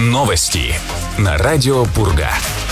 Новости на радио Пурга.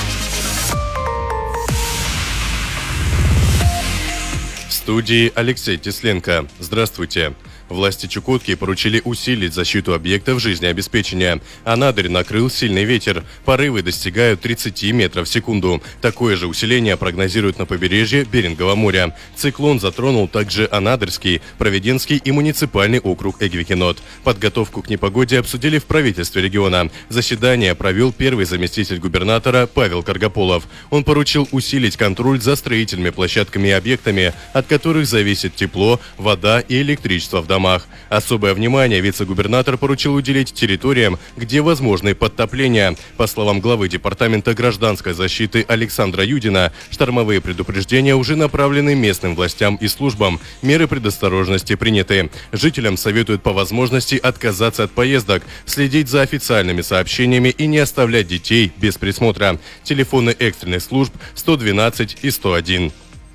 В студии Алексей Тесленко. Здравствуйте. Власти Чукотки поручили усилить защиту объектов жизнеобеспечения. Анадырь накрыл сильный ветер. Порывы достигают 30 метров в секунду. Такое же усиление прогнозируют на побережье Берингового моря. Циклон затронул также Анадырский, Провиденский и муниципальный округ Эгвикинот. Подготовку к непогоде обсудили в правительстве региона. Заседание провел первый заместитель губернатора Павел Каргополов. Он поручил усилить контроль за строительными площадками и объектами, от которых зависит тепло, вода и электричество в домах. Особое внимание вице-губернатор поручил уделить территориям, где возможны подтопления. По словам главы Департамента гражданской защиты Александра Юдина, штормовые предупреждения уже направлены местным властям и службам. Меры предосторожности приняты. Жителям советуют по возможности отказаться от поездок, следить за официальными сообщениями и не оставлять детей без присмотра. Телефоны экстренных служб 112 и 101.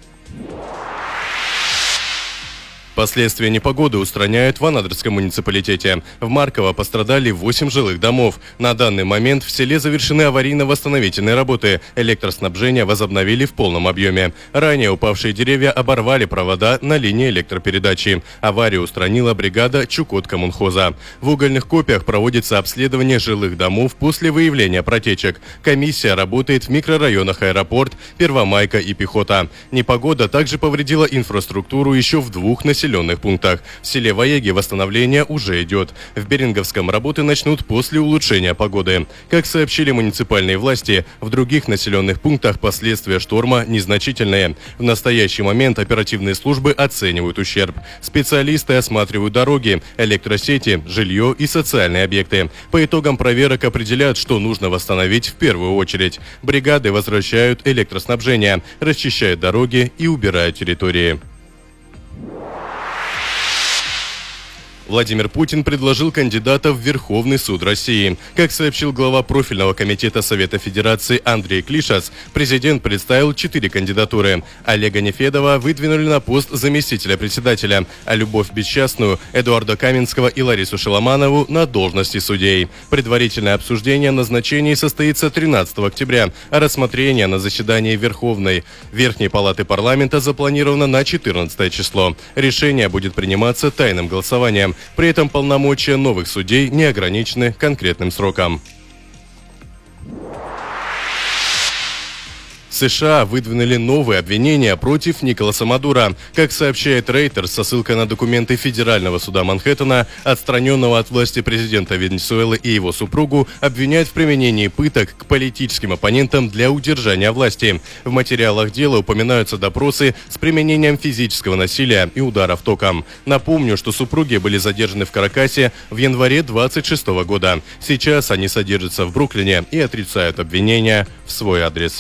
Последствия непогоды устраняют в Анадырском муниципалитете. В Марково пострадали 8 жилых домов. На данный момент в селе завершены аварийно-восстановительные работы. Электроснабжение возобновили в полном объеме. Ранее упавшие деревья оборвали провода на линии электропередачи. Аварию устранила бригада Чукоткомунхоза. В угольных копиях проводится обследование жилых домов после выявления протечек. Комиссия работает в микрорайонах Аэропорт, Первомайка и Пехота. Непогода также повредила инфраструктуру еще в 2 населенных пунктах. В селе Ваеги восстановление уже идет. В Беринговском работы начнут после улучшения погоды. Как сообщили муниципальные власти, в других населенных пунктах последствия шторма незначительные. В настоящий момент оперативные службы оценивают ущерб. Специалисты осматривают дороги, электросети, жилье и социальные объекты. По итогам проверок определяют, что нужно восстановить в первую очередь. Бригады возвращают электроснабжение, расчищают дороги и убирают территории. Владимир Путин предложил кандидатов в Верховный суд России. Как сообщил глава профильного комитета Совета Федерации Андрей Клишас, президент представил 4 кандидатуры. Олега Нефедова выдвинули на пост заместителя председателя, а Любовь Бесчастную, Эдуарда Каменского и Ларису Шеломанову на должности судей. Предварительное обсуждение назначений состоится 13 октября, а рассмотрение на заседании Верхней палаты парламента запланировано на 14 число. Решение будет приниматься тайным голосованием. При этом полномочия новых судей не ограничены конкретным сроком. США выдвинули новые обвинения против Николаса Мадуро. Как сообщает Reuters со ссылкой на документы Федерального суда Манхэттена, отстраненного от власти президента Венесуэлы и его супругу обвиняют в применении пыток к политическим оппонентам для удержания власти. В материалах дела упоминаются допросы с применением физического насилия и ударов током. Напомню, что супруги были задержаны в Каракасе в январе 2026 года. Сейчас они содержатся в Бруклине и отрицают обвинения в свой адрес.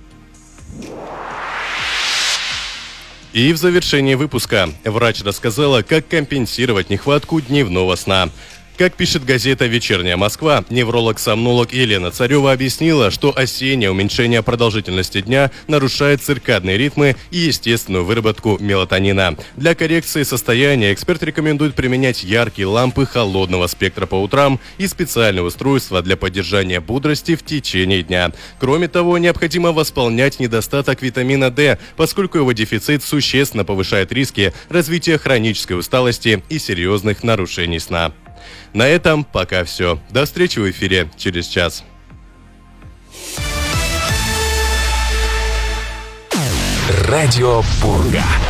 И в завершении выпуска врач рассказала, как компенсировать нехватку дневного сна. Как пишет газета «Вечерняя Москва», невролог-сомнолог Елена Царева объяснила, что осеннее уменьшение продолжительности дня нарушает циркадные ритмы и естественную выработку мелатонина. Для коррекции состояния эксперт рекомендует применять яркие лампы холодного спектра по утрам и специальные устройства для поддержания бодрости в течение дня. Кроме того, необходимо восполнять недостаток витамина D, поскольку его дефицит существенно повышает риски развития хронической усталости и серьезных нарушений сна. На этом пока все. До встречи в эфире через час. Радио Пурга.